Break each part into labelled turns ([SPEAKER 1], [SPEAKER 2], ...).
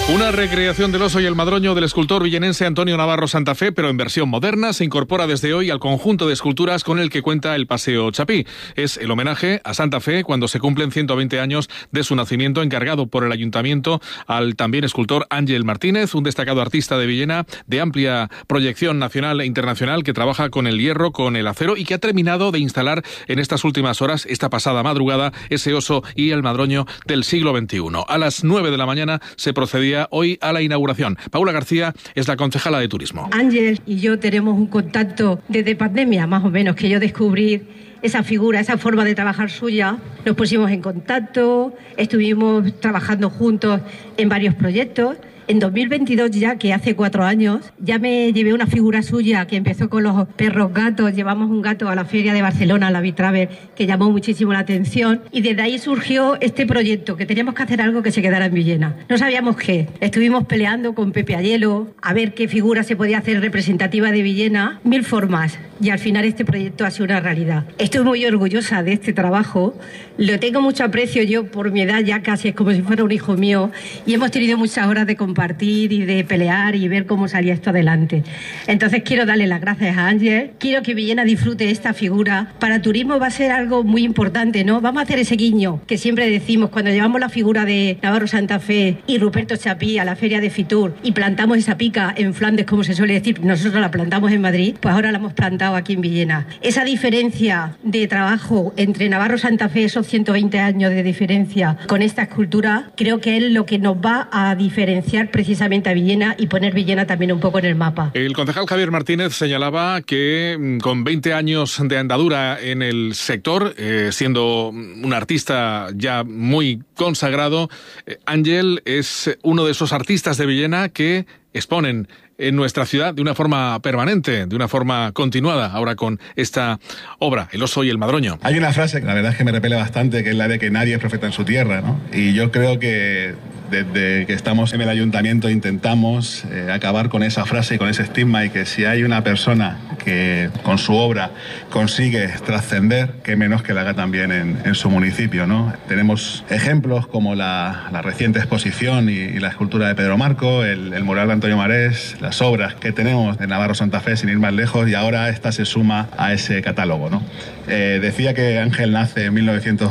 [SPEAKER 1] Una recreación del oso y el madroño del escultor villenense Antonio Navarro Santa Fe, pero en versión moderna, se incorpora desde hoy al conjunto de esculturas con el que cuenta el Paseo Chapí. Es el homenaje a Santa Fe cuando se cumplen 120 años de su nacimiento, encargado por el Ayuntamiento al también escultor Ángel Martínez, un destacado artista de Villena de amplia proyección nacional e internacional que trabaja con el hierro, con el acero y que ha terminado de instalar en estas últimas horas, esta pasada madrugada, ese oso y el madroño del siglo XXI. A las 9 de la mañana se procedía hoy a la inauguración. Paula García es la concejala de Turismo.
[SPEAKER 2] Ángel y yo tenemos un contacto desde pandemia, más o menos, que yo descubrí esa figura, esa forma de trabajar suya. Nos pusimos en contacto, estuvimos trabajando juntos en varios proyectos. En 2022 ya, que hace 4 años, ya me llevé una figura suya que empezó con los perros gatos. Llevamos un gato a la feria de Barcelona, a la Bitraver, que llamó muchísimo la atención. Y desde ahí surgió este proyecto, que teníamos que hacer algo que se quedara en Villena. No sabíamos qué. Estuvimos peleando con Pepe Ayelo a ver qué figura se podía hacer representativa de Villena. 1000 formas. Y al final este proyecto ha sido una realidad. Estoy muy orgullosa de este trabajo. Lo tengo mucho aprecio yo por mi edad, ya casi es como si fuera un hijo mío. Y hemos tenido muchas horas de compartir y de pelear y ver cómo salía esto adelante. Entonces quiero darle las gracias a Ángel. Quiero que Villena disfrute esta figura. Para turismo va a ser algo muy importante, ¿no? Vamos a hacer ese guiño que siempre decimos cuando llevamos la figura de Navarro Santa Fe y Ruperto Chapí a la feria de Fitur y plantamos esa pica en Flandes, como se suele decir. Nosotros la plantamos en Madrid, pues ahora la hemos plantado aquí en Villena. Esa diferencia de trabajo entre Navarro Santa Fe, esos 120 años de diferencia con esta escultura, creo que es lo que nos va a diferenciar precisamente a Villena y poner Villena también un poco en el mapa.
[SPEAKER 1] El concejal Javier Martínez señalaba que con 20 años de andadura en el sector, siendo un artista ya muy consagrado, Ángel es uno de esos artistas de Villena que exponen en nuestra ciudad de una forma permanente, de una forma continuada, ahora con esta obra, El oso y el madroño.
[SPEAKER 3] Hay una frase que la verdad es que me repele bastante, que es la de que nadie es profeta en su tierra, ¿no? Y yo creo que desde que estamos en el ayuntamiento intentamos acabar con esa frase y con ese estigma, y que si hay una persona que con su obra consigue trascender, qué menos que la haga también en su municipio, ¿no? Tenemos ejemplos como la reciente exposición y la escultura de Pedro Marco, el mural de Antonio Marés, las obras que tenemos de Navarro Santa Fe sin ir más lejos, y ahora esta se suma a ese catálogo, ¿no? Decía que Ángel nace en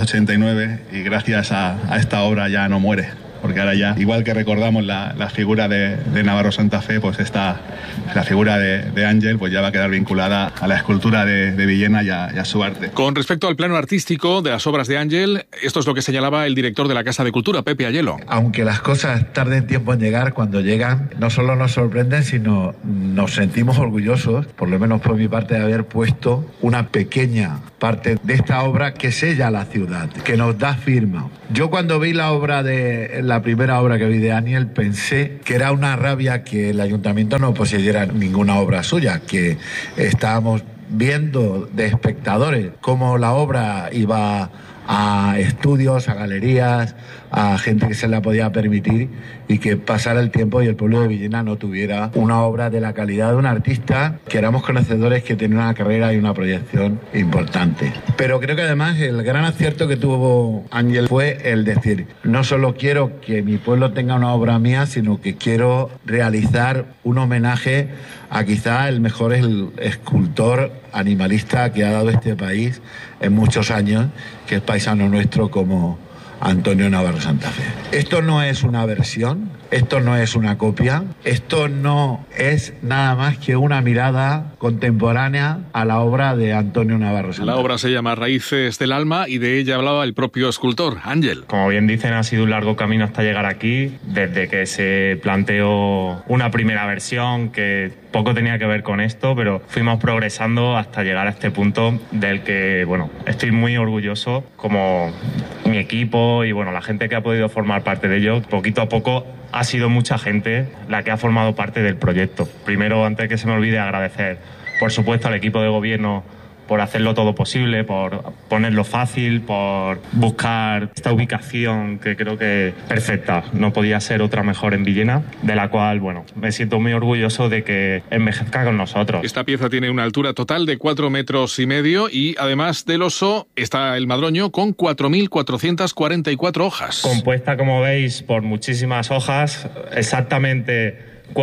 [SPEAKER 3] 1989 y gracias a esta obra ya no muere. Porque ahora ya, igual que recordamos la figura de Navarro Santa Fe, pues la figura de Ángel pues ya va a quedar vinculada a la escultura de Villena y a su arte.
[SPEAKER 1] Con respecto al plano artístico de las obras de Ángel, esto es lo que señalaba el director de la Casa de Cultura, Pepe Ayelo.
[SPEAKER 4] Aunque las cosas tarden tiempo en llegar, cuando llegan no solo nos sorprenden, sino nos sentimos orgullosos, por lo menos por mi parte, de haber puesto una pequeña parte de esta obra que sella la ciudad, que nos da firma. Yo cuando vi la primera obra que vi de Ángel, pensé que era una rabia que el ayuntamiento no poseyera ninguna obra suya, que estábamos viendo de espectadores cómo la obra iba a estudios, a galerías, a gente que se la podía permitir, y que pasara el tiempo y el pueblo de Villena no tuviera una obra de la calidad de un artista que éramos conocedores, que tenía una carrera y una proyección importante. Pero creo que además el gran acierto que tuvo Ángel fue el decir: no solo quiero que mi pueblo tenga una obra mía, sino que quiero realizar un homenaje a quizá el mejor escultor animalista que ha dado este país en muchos años, que es paisano nuestro, como Antonio Navarro Santa Fe. Esto no es una versión, esto no es una copia, esto no es nada más que una mirada contemporánea a la obra de Antonio Navarro Santa Fe.
[SPEAKER 1] La obra se llama Raíces del Alma y de ella hablaba el propio escultor, Ángel.
[SPEAKER 5] Como bien dicen, ha sido un largo camino hasta llegar aquí, desde que se planteó una primera versión que poco tenía que ver con esto, pero fuimos progresando hasta llegar a este punto del que, bueno, estoy muy orgulloso, como mi equipo y, bueno, la gente que ha podido formar parte de ello. Poquito a poco ha sido mucha gente la que ha formado parte del proyecto. Primero, antes que se me olvide, agradecer, por supuesto, al equipo de gobierno por hacerlo todo posible, por ponerlo fácil, por buscar esta ubicación que creo que es perfecta. No podía ser otra mejor en Villena, de la cual, bueno, me siento muy orgulloso de que envejezca con nosotros.
[SPEAKER 1] Esta pieza tiene una altura total de 4,5 metros y además del oso está el madroño con 4.444 hojas.
[SPEAKER 5] Compuesta, como veis, por muchísimas hojas, exactamente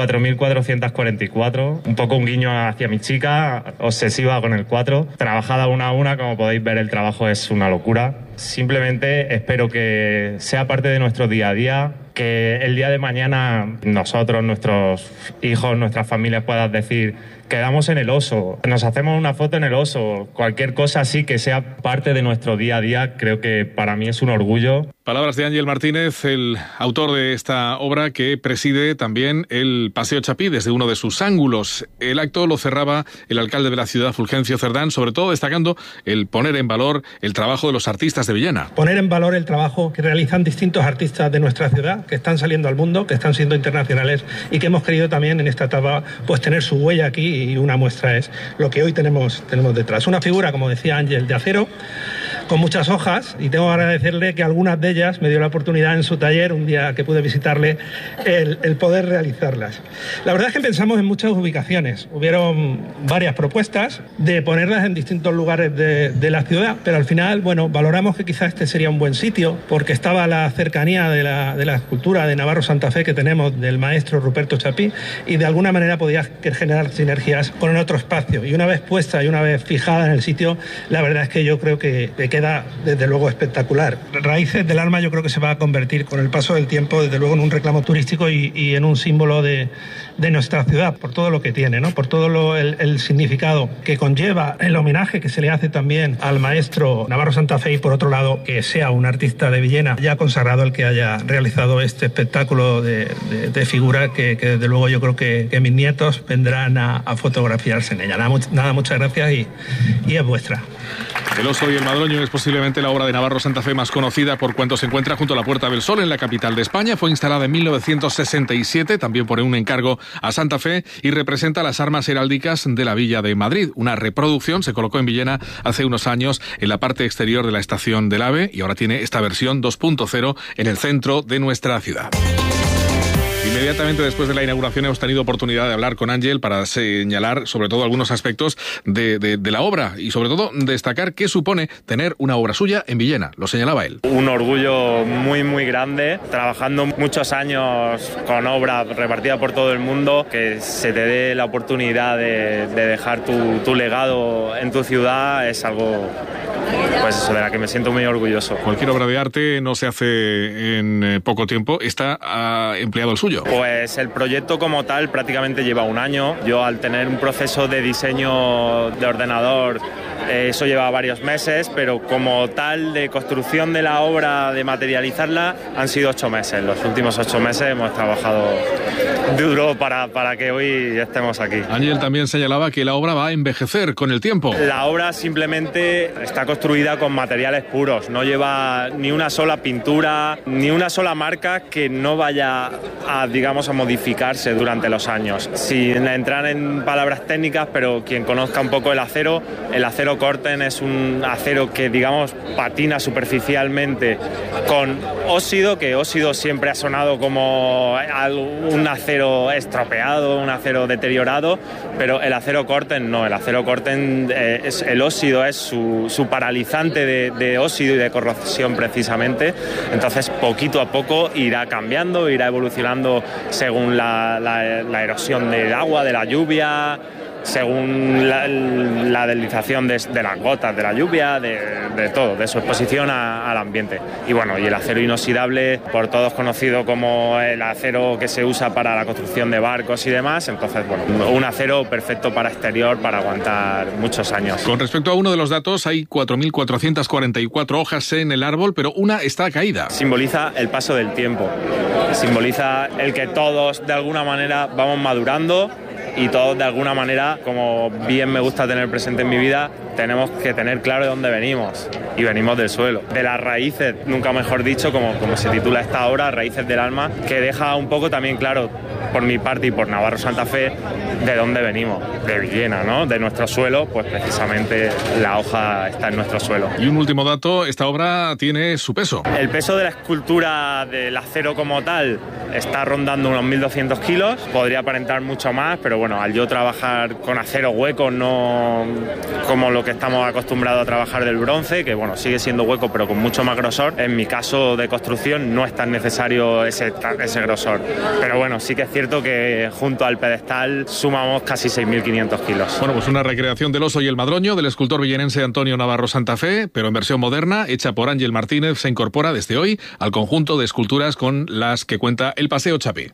[SPEAKER 5] 4.444, un poco un guiño hacia mi chica, obsesiva con el 4, trabajada una a una, como podéis ver el trabajo es una locura. Simplemente espero que sea parte de nuestro día a día, que el día de mañana nosotros, nuestros hijos, nuestras familias puedan decir: quedamos en el oso, nos hacemos una foto en el oso, cualquier cosa así que sea parte de nuestro día a día, creo que para mí es un orgullo.
[SPEAKER 1] Palabras de Ángel Martínez, el autor de esta obra que preside también el Paseo Chapí desde uno de sus ángulos. El acto lo cerraba el alcalde de la ciudad, Fulgencio Cerdán, sobre todo destacando el poner en valor el trabajo de los artistas de Villena.
[SPEAKER 6] Poner en valor el trabajo que realizan distintos artistas de nuestra ciudad, que están saliendo al mundo, que están siendo internacionales y que hemos querido también en esta etapa pues tener su huella aquí, y una muestra es lo que hoy tenemos detrás. Una figura, como decía Ángel, de acero, con muchas hojas, y tengo que agradecerle que algunas de ellas me dio la oportunidad en su taller, un día que pude visitarle, el poder realizarlas. La verdad es que pensamos en muchas ubicaciones. Hubieron varias propuestas de ponerlas en distintos lugares de la ciudad, pero al final, bueno, valoramos que quizás este sería un buen sitio, porque estaba la cercanía de la escultura de Navarro Santa Fe que tenemos del maestro Ruperto Chapí, y de alguna manera podía generar sinergias con el otro espacio. Y una vez puesta y una vez fijada en el sitio, la verdad es que yo creo que queda desde luego espectacular. Raíces del Alma yo creo que se va a convertir con el paso del tiempo desde luego en un reclamo turístico y en un símbolo de nuestra ciudad, por todo lo que tiene, ¿no? Por todo el significado que conlleva el homenaje que se le hace también al maestro Navarro Santa Fe, y por otro lado que sea un artista de Villena ya consagrado el que haya realizado este espectáculo de figura que desde luego yo creo que mis nietos vendrán a fotografiarse en ella. Nada, muchas gracias y es vuestra.
[SPEAKER 1] El oso y el madroño es posiblemente la obra de Navarro Santa Fe más conocida por cuanto se encuentra junto a la Puerta del Sol en la capital de España. Fue instalada en 1967, también por un encargo a Santa Fe, y representa las armas heráldicas de la Villa de Madrid. Una reproducción se colocó en Villena hace unos años en la parte exterior de la estación del AVE y ahora tiene esta versión 2.0 en el centro de nuestra ciudad. Inmediatamente después de la inauguración hemos tenido oportunidad de hablar con Ángel para señalar sobre todo algunos aspectos de la obra y sobre todo destacar qué supone tener una obra suya en Villena. Lo señalaba él.
[SPEAKER 5] Un orgullo muy muy grande, trabajando muchos años con obra repartida por todo el mundo, que se te dé la oportunidad de dejar tu legado en tu ciudad es algo, pues eso, de la que me siento muy orgulloso.
[SPEAKER 1] Cualquier obra de arte no se hace en poco tiempo. Esta ha empleado el suyo.
[SPEAKER 5] Pues el proyecto como tal prácticamente lleva un año. Yo, al tener un proceso de diseño de ordenador, eso lleva varios meses, pero como tal de construcción de la obra, de materializarla, han sido 8 meses. Los últimos 8 meses hemos trabajado duro para que hoy estemos aquí.
[SPEAKER 1] Ángel también señalaba que la obra va a envejecer con el tiempo.
[SPEAKER 5] La obra simplemente está construida con materiales puros, no lleva ni una sola pintura, ni una sola marca que no vaya a modificarse durante los años. Sin entrar en palabras técnicas, pero quien conozca un poco el acero Corten es un acero que patina superficialmente con óxido, que óxido siempre ha sonado como un acero estropeado, un acero deteriorado, pero el acero Corten no. El acero Corten el óxido es su paralizante de óxido y de corrosión precisamente. Entonces poquito a poco irá cambiando, irá evolucionando según la erosión del agua, de la lluvia, según la deslización de las gotas de la lluvia, de todo, de su exposición al ambiente. Y bueno, y el acero inoxidable, por todos conocido como el acero que se usa para la construcción de barcos y demás. Entonces, bueno, un acero perfecto para exterior, para aguantar muchos años.
[SPEAKER 1] Con respecto a uno de los datos, hay 4.444 hojas en el árbol, pero una está caída.
[SPEAKER 5] Simboliza el paso del tiempo, simboliza el que todos de alguna manera vamos madurando, y todos de alguna manera, como bien me gusta tener presente en mi vida, tenemos que tener claro de dónde venimos, y venimos del suelo, de las raíces, nunca mejor dicho, como se titula esta obra, Raíces del Alma, que deja un poco también claro por mi parte y por Navarro Santa Fe, de dónde venimos, de Villena, ¿no? De nuestro suelo, pues precisamente la hoja está en nuestro suelo.
[SPEAKER 1] Y un último dato, esta obra tiene su peso.
[SPEAKER 5] El peso de la escultura del acero como tal está rondando unos 1.200 kilos, podría aparentar mucho más, pero bueno, al yo trabajar con acero hueco, no como lo que estamos acostumbrados a trabajar del bronce, que bueno, sigue siendo hueco pero con mucho más grosor, en mi caso de construcción no es tan necesario ese grosor, pero bueno, sí que es cierto que junto al pedestal sumamos casi 6.500 kilos.
[SPEAKER 1] Bueno, pues una recreación del oso y el madroño del escultor villenense Antonio Navarro Santa Fe, pero en versión moderna, hecha por Ángel Martínez, se incorpora desde hoy al conjunto de esculturas con las que cuenta el Paseo Chapí.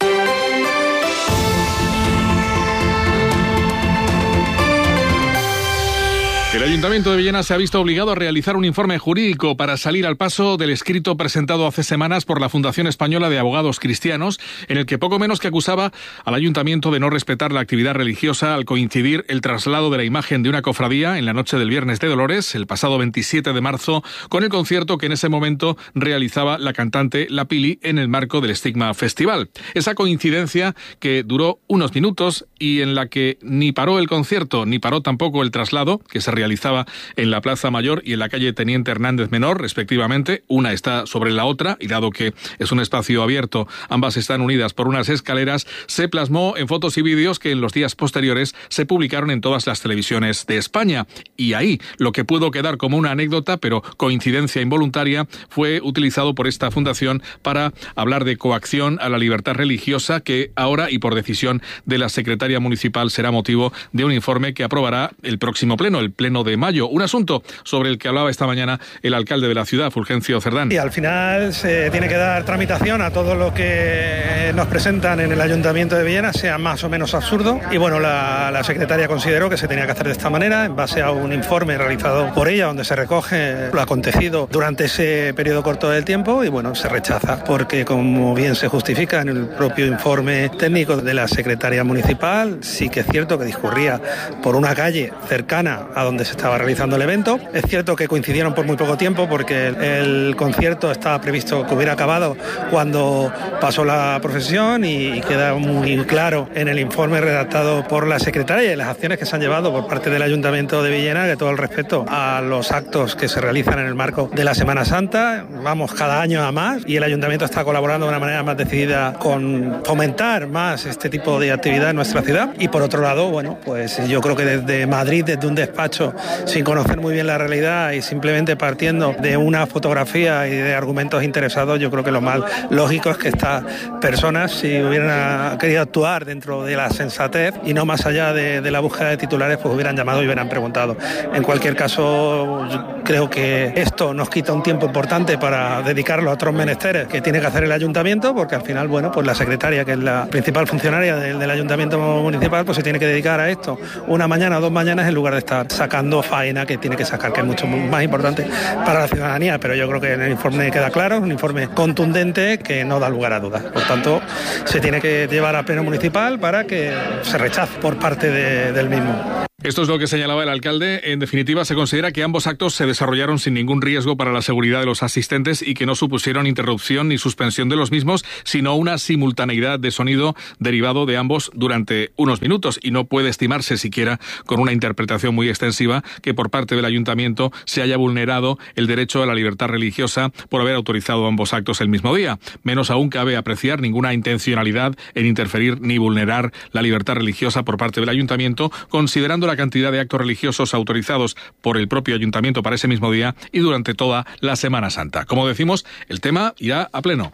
[SPEAKER 1] El Ayuntamiento de Villena se ha visto obligado a realizar un informe jurídico para salir al paso del escrito presentado hace semanas por la Fundación Española de Abogados Cristianos, en el que poco menos que acusaba al Ayuntamiento de no respetar la actividad religiosa al coincidir el traslado de la imagen de una cofradía en la noche del Viernes de Dolores, el pasado 27 de marzo, con el concierto que en ese momento realizaba la cantante La Pili en el marco del Estigma Festival. Esa coincidencia que duró unos minutos y en la que ni paró el concierto ni paró tampoco el traslado, que se realizaba en la Plaza Mayor y en la calle Teniente Hernández Menor, respectivamente. Una está sobre la otra y dado que es un espacio abierto, ambas están unidas por unas escaleras, se plasmó en fotos y vídeos que en los días posteriores se publicaron en todas las televisiones de España. Y ahí, lo que pudo quedar como una anécdota, pero coincidencia involuntaria, fue utilizado por esta fundación para hablar de coacción a la libertad religiosa, que ahora y por decisión de la secretaria municipal será motivo de un informe que aprobará el próximo pleno, el pleno de mayo. Un asunto sobre el que hablaba esta mañana el alcalde de la ciudad, Fulgencio Cerdán.
[SPEAKER 6] Y al final se tiene que dar tramitación a todo lo que nos presentan en el Ayuntamiento de Villena, sea más o menos absurdo. Y bueno, la secretaria consideró que se tenía que hacer de esta manera, en base a un informe realizado por ella, donde se recoge lo acontecido durante ese periodo corto del tiempo, y bueno, se rechaza, porque como bien se justifica en el propio informe técnico de la secretaria municipal, sí que es cierto que discurría por una calle cercana a donde se estaba realizando el evento. Es cierto que coincidieron por muy poco tiempo, porque el concierto estaba previsto que hubiera acabado cuando pasó la procesión, y queda muy claro en el informe redactado por la secretaria y las acciones que se han llevado por parte del Ayuntamiento de Villena, que todo el respeto a los actos que se realizan en el marco de la Semana Santa. Vamos cada año a más y el Ayuntamiento está colaborando de una manera más decidida con fomentar más este tipo de actividad en nuestra ciudad. Y por otro lado, bueno, pues yo creo que desde Madrid, desde un despacho, sin conocer muy bien la realidad y simplemente partiendo de una fotografía y de argumentos interesados, yo creo que lo más lógico es que estas personas, si hubieran querido actuar dentro de la sensatez y no más allá de la búsqueda de titulares, pues hubieran llamado y hubieran preguntado. En cualquier caso, yo creo que esto nos quita un tiempo importante para dedicarlo a otros menesteres que tiene que hacer el Ayuntamiento, porque al final, bueno, pues la secretaria, que es la principal funcionaria del Ayuntamiento municipal, pues se tiene que dedicar a esto una mañana o 2 mañanas en lugar de estar sacando faena que tiene que sacar, que es mucho más importante para la ciudadanía. Pero yo creo que en el informe queda claro, un informe contundente que no da lugar a dudas. Por tanto, se tiene que llevar a pleno municipal para que se rechace por parte del mismo.
[SPEAKER 1] Esto es lo que señalaba el alcalde. En definitiva, se considera que ambos actos se desarrollaron sin ningún riesgo para la seguridad de los asistentes y que no supusieron interrupción ni suspensión de los mismos, sino una simultaneidad de sonido derivado de ambos durante unos minutos, y no puede estimarse siquiera con una interpretación muy extensiva que por parte del Ayuntamiento se haya vulnerado el derecho a la libertad religiosa por haber autorizado ambos actos el mismo día. Menos aún cabe apreciar ninguna intencionalidad en interferir ni vulnerar la libertad religiosa por parte del Ayuntamiento, considerando la cantidad de actos religiosos autorizados por el propio Ayuntamiento para ese mismo día y durante toda la Semana Santa. Como decimos, el tema irá a pleno.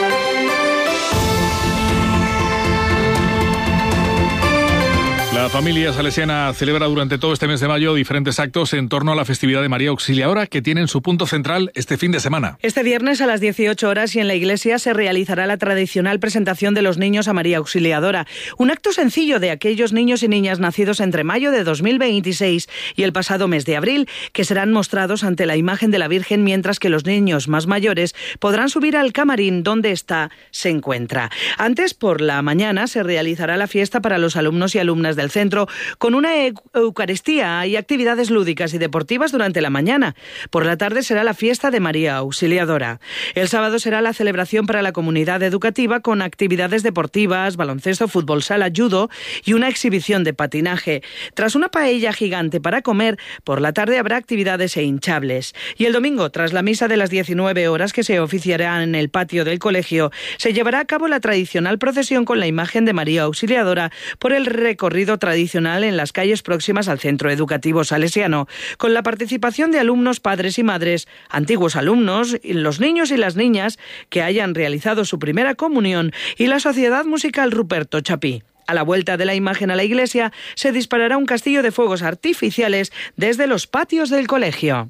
[SPEAKER 1] La familia salesiana celebra durante todo este mes de mayo diferentes actos en torno a la festividad de María Auxiliadora, que tienen su punto central este fin de semana.
[SPEAKER 7] Este viernes a las 18 horas y en la iglesia se realizará la tradicional presentación de los niños a María Auxiliadora. Un acto sencillo de aquellos niños y niñas nacidos entre mayo de 2026 y el pasado mes de abril, que serán mostrados ante la imagen de la Virgen, mientras que los niños más mayores podrán subir al camarín donde ésta se encuentra. Antes, por la mañana, se realizará la fiesta para los alumnos y alumnas del centro, centro con una Eucaristía y actividades lúdicas y deportivas durante la mañana. Por la tarde será la fiesta de María Auxiliadora. El sábado será la celebración para la comunidad educativa con actividades deportivas, baloncesto, fútbol sala, judo y una exhibición de patinaje. Tras una paella gigante para comer, por la tarde habrá actividades e hinchables. Y el domingo, tras la misa de las 19 horas que se oficiará en el patio del colegio, se llevará a cabo la tradicional procesión con la imagen de María Auxiliadora por el recorrido tradicional en las calles próximas al centro educativo salesiano, con la participación de alumnos, padres y madres, antiguos alumnos, los niños y las niñas que hayan realizado su primera comunión y la Sociedad Musical Ruperto Chapí. A la vuelta de la imagen a la iglesia se disparará un castillo de fuegos artificiales desde los patios del colegio.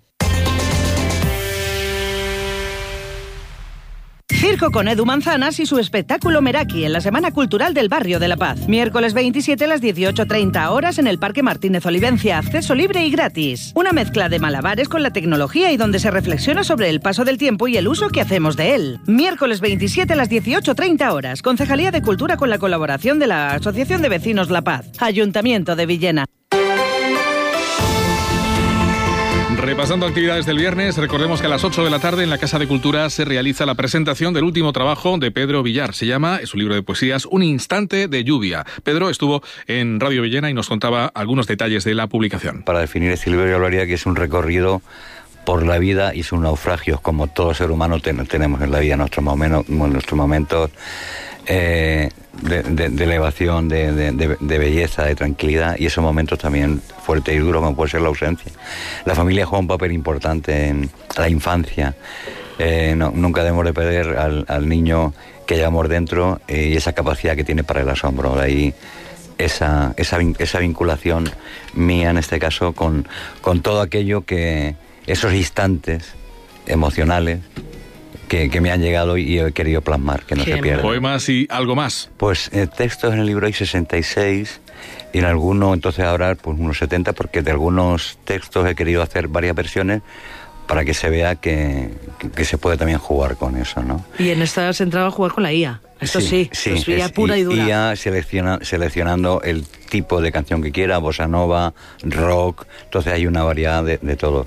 [SPEAKER 7] Circo con Edu Manzanas y su espectáculo Meraki en la Semana Cultural del Barrio de La Paz. Miércoles 27 a las 18:30 horas en el Parque Martínez Olivencia. Acceso libre y gratis. Una mezcla de malabares con la tecnología y donde se reflexiona sobre el paso del tiempo y el uso que hacemos de él. Miércoles 27 a las 18:30 horas. Concejalía de Cultura con la colaboración de la Asociación de Vecinos La Paz. Ayuntamiento de Villena.
[SPEAKER 1] Repasando actividades del viernes, recordemos que a las 8 de la tarde en la Casa de Cultura se realiza la presentación del último trabajo de Pedro Villar. Se llama, es un libro de poesías, Un instante de lluvia. Pedro estuvo en Radio Villena y nos contaba algunos detalles de la publicación.
[SPEAKER 8] Para definir este libro yo hablaría que es un recorrido por la vida y sus naufragios, como todo ser humano tenemos en la vida, nuestros momentos de elevación, de belleza, de tranquilidad, y esos momentos también fuertes y duros como puede ser la ausencia. La familia juega un papel importante en la infancia. Nunca debemos de perder al niño que llevamos dentro y esa capacidad que tiene para el asombro. De ahí esa vinculación mía en este caso con todo aquello que esos instantes emocionales que me han llegado y he querido plasmar, que no se pierdan.
[SPEAKER 1] Poemas y algo más.
[SPEAKER 8] Pues textos en el libro hay 66 y en algunos, entonces ahora pues unos 70, porque de algunos textos he querido hacer varias versiones para que se vea que se puede también jugar con eso, ¿no?
[SPEAKER 7] Y en esta has entrado a jugar con la IA. Esto sí, es IA pura y dura.
[SPEAKER 8] IA seleccionando el tipo de canción que quiera, bossa nova, rock, entonces hay una variedad de todo.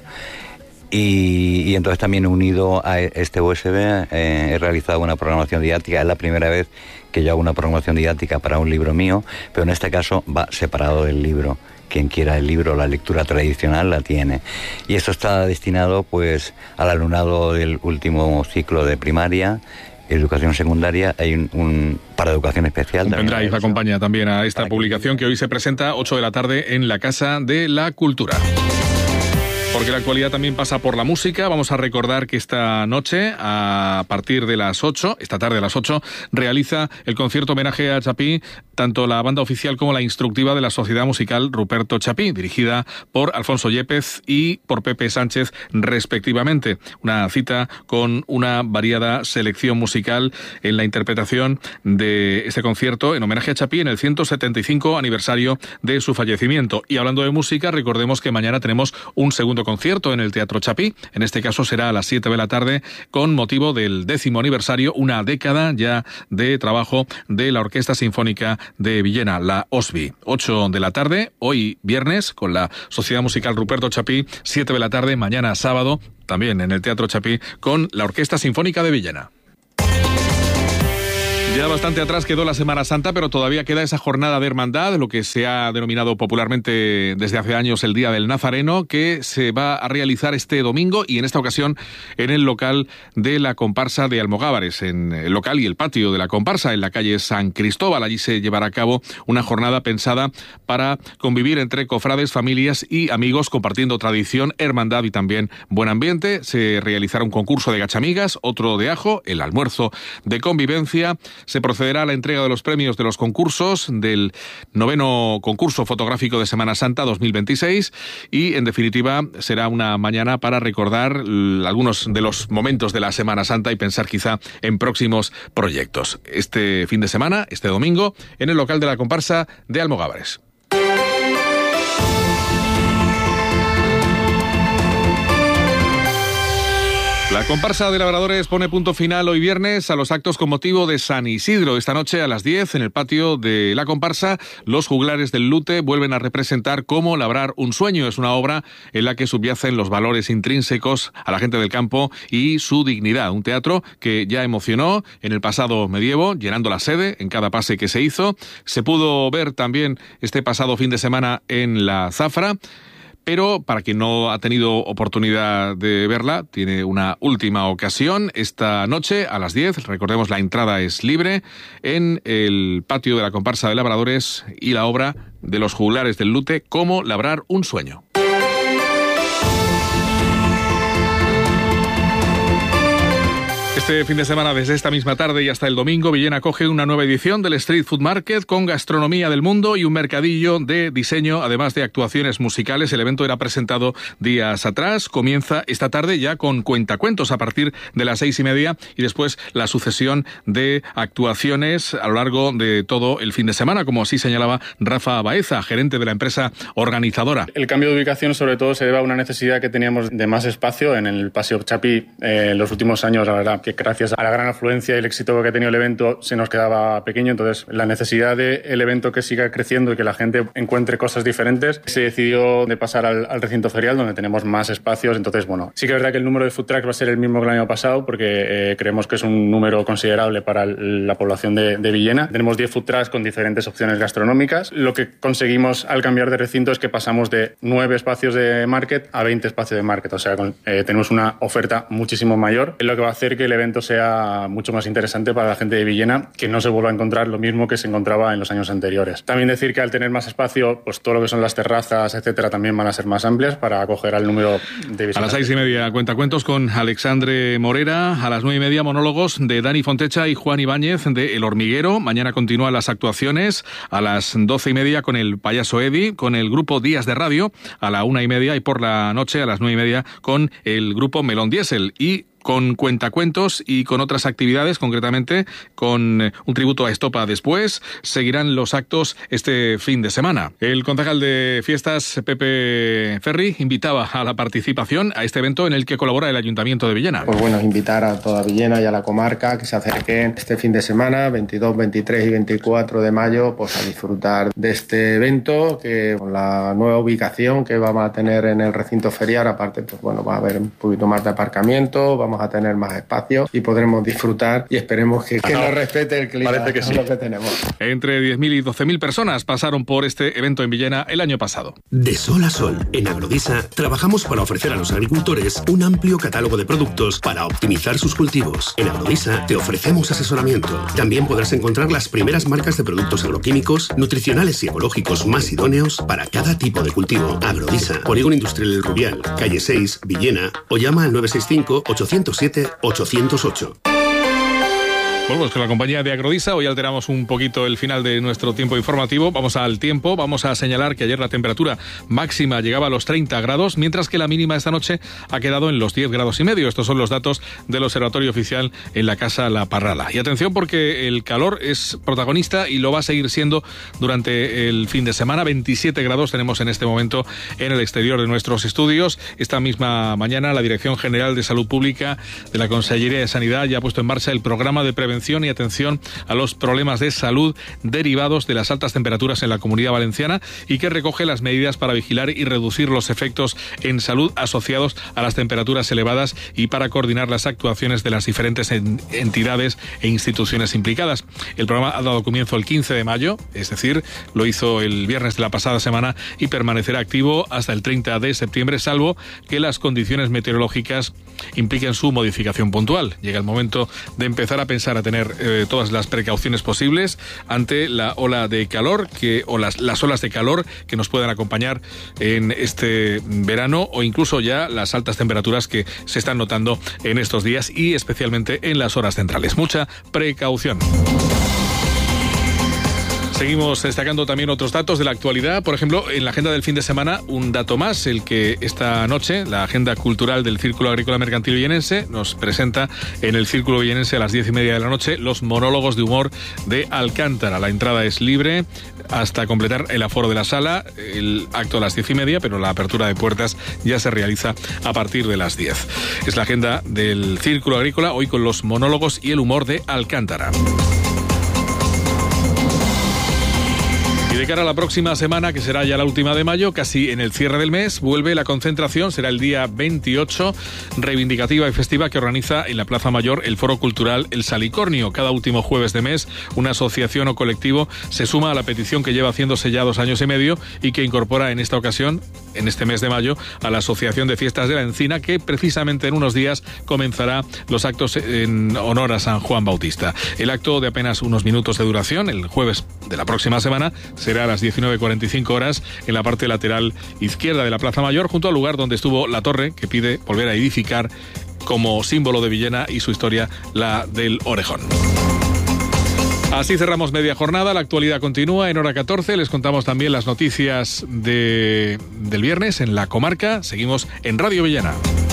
[SPEAKER 8] Y entonces también unido a este USB he realizado una programación didáctica. Es la primera vez que yo hago una programación didáctica para un libro mío, pero en este caso va separado del libro. Quien quiera el libro, la lectura tradicional la tiene. Y esto está destinado pues al alumnado del último ciclo de primaria, educación secundaria, hay un para educación especial.
[SPEAKER 1] Pendrive acompaña también a esta publicación que hoy se presenta 8 de la tarde en la Casa de la Cultura. Porque la actualidad también pasa por la música. Vamos a recordar que esta noche, a partir de las 8, esta tarde a las 8, realiza el concierto homenaje a Chapí, tanto la banda oficial como la instructiva de la Sociedad Musical Ruperto Chapí, dirigida por Alfonso Yepes y por Pepe Sánchez, respectivamente. Una cita con una variada selección musical en la interpretación de este concierto en homenaje a Chapí en el 175 aniversario de su fallecimiento. Y hablando de música, recordemos que mañana tenemos un segundo concierto en el Teatro Chapí. En este caso será a las 7 de la tarde con motivo del 10º aniversario, una década ya de trabajo de la Orquesta Sinfónica de Villena, la OSBI. 8 de la tarde, hoy viernes, con la Sociedad Musical Ruperto Chapí. 7 de la tarde, mañana sábado, también en el Teatro Chapí, con la Orquesta Sinfónica de Villena. Ya bastante atrás quedó la Semana Santa, pero todavía queda esa jornada de hermandad, lo que se ha denominado popularmente desde hace años el Día del Nazareno, que se va a realizar este domingo y en esta ocasión en el local de la comparsa de Almogávares, en el local y el patio de la comparsa en la calle San Cristóbal. Allí se llevará a cabo una jornada pensada para convivir entre cofrades, familias y amigos, compartiendo tradición, hermandad y también buen ambiente. Se realizará un concurso de gachamigas, otro de ajo, el almuerzo de convivencia. Se procederá a la entrega de los premios de los concursos del 9º concurso fotográfico de Semana Santa 2026 y, en definitiva, será una mañana para recordar algunos de los momentos de la Semana Santa y pensar quizá en próximos proyectos. Este fin de semana, este domingo, en el local de la comparsa de Almogávares. La comparsa de labradores pone punto final hoy viernes a los actos con motivo de San Isidro. Esta noche a las 10 en el patio de la comparsa, los juglares del Lute vuelven a representar Cómo labrar un sueño. Es una obra en la que subyacen los valores intrínsecos a la gente del campo y su dignidad. Un teatro que ya emocionó en el pasado medievo, llenando la sede en cada pase que se hizo. Se pudo ver también este pasado fin de semana en la Zafra. Pero para quien no ha tenido oportunidad de verla, tiene una última ocasión esta noche a las 10. Recordemos, la entrada es libre en el patio de la comparsa de labradores y la obra de los juglares del Lute, Cómo labrar un sueño. Este fin de semana, desde esta misma tarde y hasta el domingo, Villena acoge una nueva edición del Street Food Market con gastronomía del mundo y un mercadillo de diseño, además de actuaciones musicales. El evento era presentado días atrás. Comienza esta tarde ya con cuentacuentos a partir de las 6:30 y después la sucesión de actuaciones a lo largo de todo el fin de semana, como así señalaba Rafa Baeza, gerente de la empresa organizadora.
[SPEAKER 9] El cambio de ubicación sobre todo se debe a una necesidad que teníamos de más espacio en el Paseo Chapí en los últimos años, la verdad, que gracias a la gran afluencia y el éxito que ha tenido el evento se nos quedaba pequeño. Entonces, la necesidad del evento que siga creciendo y que la gente encuentre cosas diferentes, se decidió de pasar al recinto ferial, donde tenemos más espacios. Entonces, bueno, sí que es verdad que el número de food trucks va a ser el mismo que el año pasado, porque creemos que es un número considerable para la población de Villena. Tenemos 10 food trucks con diferentes opciones gastronómicas. Lo que conseguimos al cambiar de recinto es que pasamos de 9 espacios de market a 20 espacios de market. O sea, tenemos una oferta muchísimo mayor, lo que va a hacer que el evento sea mucho más interesante para la gente de Villena, que no se vuelva a encontrar lo mismo que se encontraba en los años anteriores. También decir que al tener más espacio, pues todo lo que son las terrazas, etcétera, también van a ser más amplias para acoger al número de visitantes.
[SPEAKER 1] A las 6:30 cuentacuentos con Alexandre Morera, a las 9:30 monólogos de Dani Fontecha y Juan Ibáñez de El Hormiguero. Mañana continúan las actuaciones a las 12:30 con el payaso Eddie, con el grupo Días de Radio a la 1:30 y por la noche a las 9:30 con el grupo Melón Diesel y con cuentacuentos y con otras actividades, concretamente con un tributo a Estopa después. Seguirán los actos este fin de semana. El concejal de fiestas, Pepe Ferri, invitaba a la participación a este evento en el que colabora el Ayuntamiento de Villena.
[SPEAKER 10] Pues bueno, invitar a toda Villena y a la comarca que se acerquen este fin de semana, 22, 23 y 24 de mayo, pues a disfrutar de este evento, que con la nueva ubicación que vamos a tener en el recinto ferial, aparte, pues bueno, va a haber un poquito más de aparcamiento, vamos a tener más espacio y podremos disfrutar y esperemos que nos respete el clima.
[SPEAKER 1] Parece que sí.
[SPEAKER 10] Lo que tenemos.
[SPEAKER 1] Entre 10.000 y 12.000 personas pasaron por este evento en Villena el año pasado.
[SPEAKER 11] De sol a sol, en Agrodisa trabajamos para ofrecer a los agricultores un amplio catálogo de productos para optimizar sus cultivos. En Agrodisa te ofrecemos asesoramiento. También podrás encontrar las primeras marcas de productos agroquímicos, nutricionales y ecológicos más idóneos para cada tipo de cultivo. Agrodisa, Polígono Industrial El Rubial, calle 6, Villena, o llama al 965-807-808.
[SPEAKER 1] Volvemos con la compañía de Agrodisa. Hoy alteramos un poquito el final de nuestro tiempo informativo. Vamos al tiempo. Vamos a señalar que ayer la temperatura máxima llegaba a los 30 grados, mientras que la mínima esta noche ha quedado en los 10 grados y medio. Estos son los datos del Observatorio Oficial en la Casa La Parrala. Y atención, porque el calor es protagonista y lo va a seguir siendo durante el fin de semana. 27 grados tenemos en este momento en el exterior de nuestros estudios. Esta misma mañana la Dirección General de Salud Pública de la Consellería de Sanidad ya ha puesto en marcha el programa de prevención y atención a los problemas de salud derivados de las altas temperaturas en la Comunidad Valenciana y que recoge las medidas para vigilar y reducir los efectos en salud asociados a las temperaturas elevadas y para coordinar las actuaciones de las diferentes entidades e instituciones implicadas. El programa ha dado comienzo el 15 de mayo, es decir, lo hizo el viernes de la pasada semana y permanecerá activo hasta el 30 de septiembre, salvo que las condiciones meteorológicas impliquen su modificación puntual. Llega el momento de empezar a pensar a tener todas las precauciones posibles ante la ola de calor o las olas de calor que nos puedan acompañar en este verano o incluso ya las altas temperaturas que se están notando en estos días y especialmente en las horas centrales. Mucha precaución. Seguimos destacando también otros datos de la actualidad. Por ejemplo, en la agenda del fin de semana, un dato más, el que esta noche la agenda cultural del Círculo Agrícola Mercantil Villenense nos presenta en el Círculo Villenense a las 10:30 de la noche los monólogos de humor de Alcántara. La entrada es libre hasta completar el aforo de la sala. El acto a las 10:30, pero la apertura de puertas ya se realiza a partir de las 10. Es la agenda del Círculo Agrícola, hoy con los monólogos y el humor de Alcántara. Y de cara a la próxima semana, que será ya la última de mayo, casi en el cierre del mes, vuelve la concentración, será el día 28, reivindicativa y festiva, que organiza en la Plaza Mayor el Foro Cultural El Salicornio. Cada último jueves de mes, una asociación o colectivo se suma a la petición que lleva haciéndose ya 2 años y medio y que incorpora en esta ocasión, en este mes de mayo, a la Asociación de Fiestas de la Encina, que precisamente en unos días comenzará los actos en honor a San Juan Bautista. El acto, de apenas unos minutos de duración, el jueves de la próxima semana, será a las 19:45 horas en la parte lateral izquierda de la Plaza Mayor, junto al lugar donde estuvo la torre que pide volver a edificar como símbolo de Villena y su historia, la del Orejón. Así cerramos media jornada. La actualidad continúa en hora 14. Les contamos también las noticias del viernes en la comarca. Seguimos en Radio Villena.